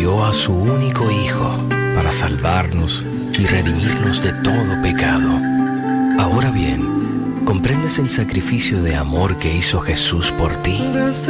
envió a su único Hijo para salvarnos y redimirnos de todo pecado. Ahora bien, ¿comprendes el sacrificio de amor que hizo Jesús por ti?